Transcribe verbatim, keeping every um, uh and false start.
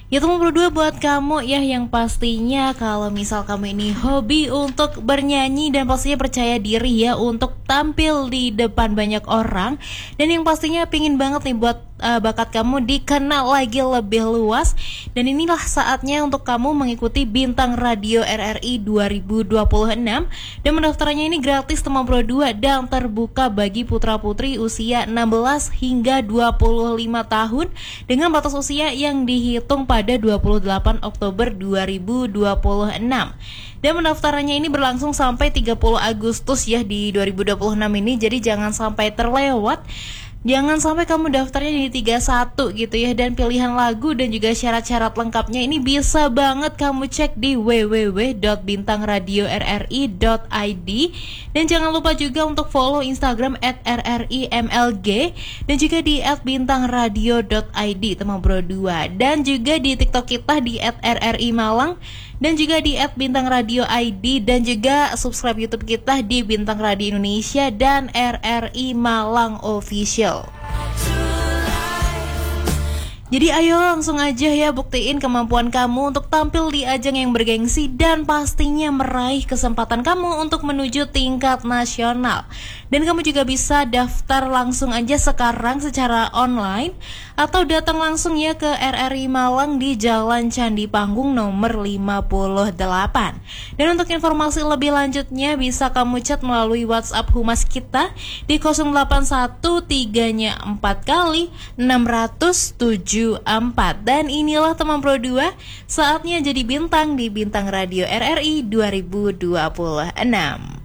Ya teman berdua buat kamu ya yang pastinya kalau misal kamu ini hobi untuk bernyanyi dan pastinya percaya diri ya untuk tampil di depan banyak orang, dan yang pastinya pingin banget nih buat uh, bakat kamu dikenal lagi lebih luas, dan inilah saatnya untuk kamu mengikuti Bintang Radio R R I dua ribu dua puluh enam, dan mendaftarnya ini gratis teman berdua dan terbuka bagi putra-putri usia enam belas hingga dua puluh lima tahun dengan batas usia yang dihitung pada dua puluh delapan Oktober dua ribu dua puluh enam. Dan pendaftarannya ini berlangsung sampai tiga puluh Agustus ya di dua ribu dua puluh enam ini. Jadi jangan sampai terlewat. Jangan sampai kamu daftarnya di tiga puluh satu gitu ya. Dan pilihan lagu dan juga syarat-syarat lengkapnya ini bisa banget kamu cek di w w w dot bintang radio r r i dot i d. Dan jangan lupa juga untuk follow Instagram at r r i m l g dan juga di at bintang radio dot i d teman bro dua. Dan juga di TikTok kita di at r r i malang dan juga di at bintang radio I D, dan juga subscribe YouTube kita di Bintang Radio Indonesia dan R R I Malang Official. Jadi ayo langsung aja ya buktiin kemampuan kamu untuk tampil di ajang yang bergengsi dan pastinya meraih kesempatan kamu untuk menuju tingkat nasional. Dan kamu juga bisa daftar langsung aja sekarang secara online atau datang langsung ya ke R R I Malang di Jalan Candi Panggung nomor lima puluh delapan. Dan untuk informasi lebih lanjutnya bisa kamu chat melalui WhatsApp Humas kita di nol delapan satu tiga empat kali enam nol tujuh empat. Dan inilah teman Pro dua, saatnya jadi bintang di Bintang Radio R R I dua ribu dua puluh enam.